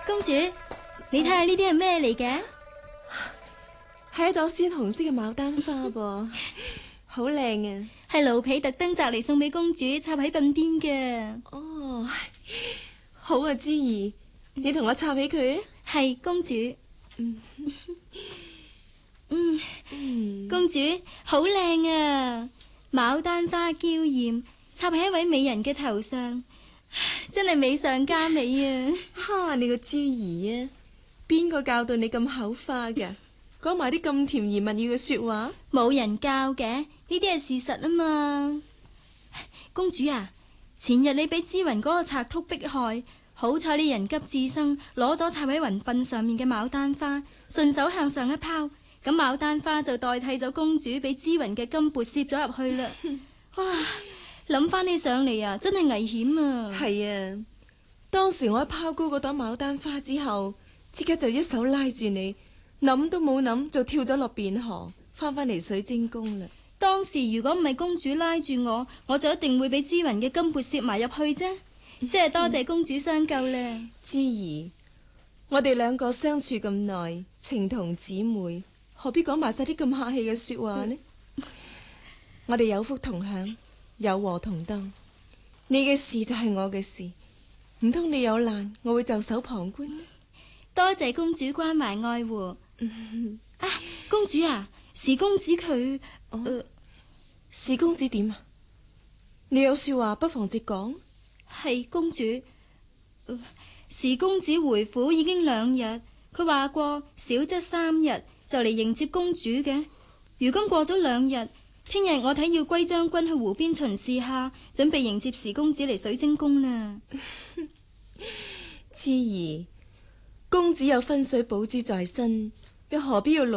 公主，你睇下呢啲係咩嚟嘅？ 係一朵鮮紅色嘅牡丹花噃，好靚啊！ 係奴婢特登摘嚟送俾公主，插喺鬢邊嘅。 哦，好啊，珠兒，你同我插起佢啊！ 係公主。公主好靚啊！牡丹花嬌艷，插喺一位美人嘅頭上，真係美上加美啊！ 哈，你個珠兒啊，邊個教到你咁口花噶？講埋啲咁甜言蜜語嘅說話？ 冇人教嘅，呢啲係事實啊嘛。公主啊，前日你俾芝雲嗰個賊禿迫害，好彩你人急智生，攞咗插喺雲鬢上面嘅牡丹花，順手向上一拋，咁牡丹花就代替咗公主俾芝雲嘅金缽攝咗入去啦。哇，諗翻起上嚟啊，真係危險啊！ 係啊，當時我一拋高嗰朵牡丹花之後，即刻就一手拉住你，諗都冇諗就跳咗落汴河，翻返嚟水晶宮啦。 當時如果唔係公主拉住我，我就一定會俾芝雲嘅金缽攝埋入去啫。即係多謝公主相救啦。 珠兒，我哋兩個相處咁耐，情同姊妹，何必講埋晒啲咁客氣嘅說話呢？我哋有福同享，有禍同當。你嘅事就係我嘅事，唔通你有難，我會袖手旁觀咩？ 多謝公主關懷愛護。公主啊，時公子佢， 時公子點啊？你有說話不妨直講。 係公主，時公子回府已經2日，佢話過少則3日就嚟迎接公主嘅。如今過咗2日，聽日我睇要歸將軍去湖邊巡視下，準備迎接時公子嚟水晶宮啦。 痴兒，公子有分水寶珠在身，又何必要